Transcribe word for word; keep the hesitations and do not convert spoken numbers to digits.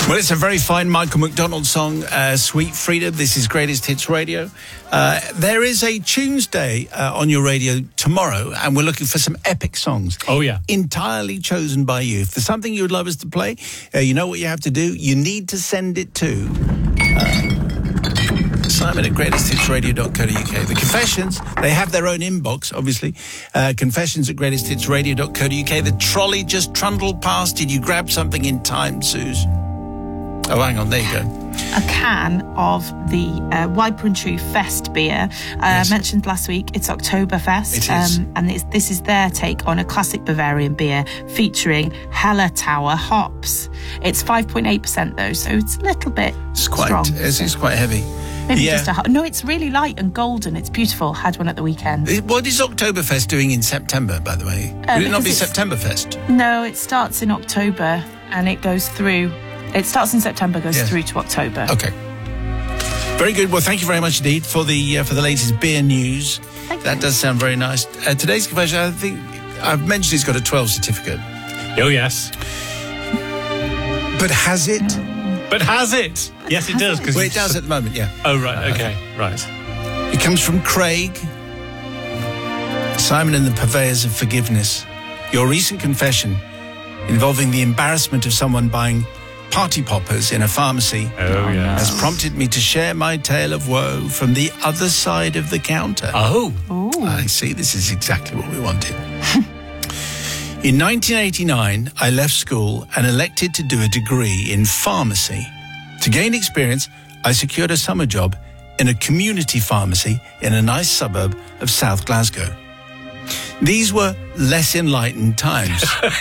Well, it's a very fine Michael McDonald song, uh, Sweet Freedom. This is Greatest Hits Radio. Uh, there is a Tunes Day uh, on your radio tomorrow, and we're looking for some epic songs. Oh, yeah. Entirely chosen by you. If there's something you would love us to play, uh, you know what you have to do. You need to send it to uh, Simon at greatest hits radio dot co dot uk. The Confessions, they have their own inbox, obviously. Uh, confessions at greatest hits radio dot co dot uk. The trolley just trundled past. Did you grab something in time, Suze? Oh, hang on, there you go. A can of the uh, Wiper and True Fest beer. Uh, yes. Mentioned last week, it's Oktoberfest. It is. Um, and it's, this is their take on a classic Bavarian beer featuring Hallertauer hops. It's five point eight percent though, so it's a little bit It's quite, strong. it's, it's quite heavy. Maybe yeah. just a... No, it's really light and golden. It's beautiful. Had one at the weekend. It, what is Oktoberfest doing in September, by the way? Uh, Would it not be because it's- Septemberfest? No, it starts in October and it goes through... It starts in September, goes Yes. through to October. Okay. Very good. Well, thank you very much indeed for the uh, for the latest beer news. Thank that you. does sound very nice. Uh, today's confession, I think I've mentioned he's got a twelve certificate. Oh, yes. But has it? But has it? Yes, it does. 'cause Well, it it's- does at the moment, yeah. Oh, right. Okay. Right. It comes from Craig. Simon and the Purveyors of Forgiveness. Your recent confession involving the embarrassment of someone buying party poppers in a pharmacy Oh, yes. has prompted me to share my tale of woe from the other side of the counter. Oh. Ooh. I see, this is exactly what we wanted. In nineteen eighty-nine, I left school and elected to do a degree in pharmacy. To gain experience, I secured a summer job in a community pharmacy in a nice suburb of South Glasgow. These were less enlightened times.